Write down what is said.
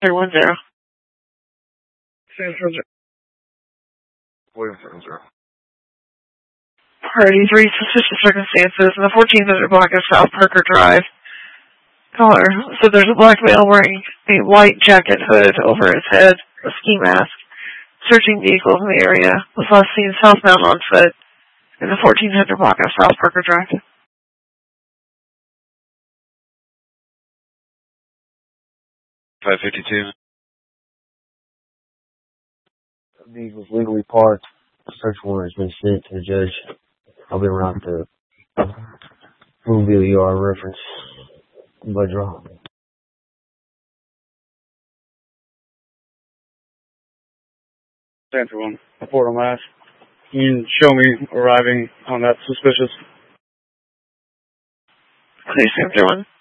310. San Francisco. William 70. Party 3 suspicious circumstances in the 1400 block of South Parker Drive. Caller. So there's a black male wearing a white jacket hood over his head, a ski mask, searching vehicles in the area, was last seen southbound on foot in the 1400 block of South Parker Drive. 552. The vehicle's legally parked. Search warrant has been sent to the judge. I'll be around to Louisville ER reference. Blood draw. Stanford 1. Report on that. Can you show me arriving on that suspicious? Please, Stanford 1.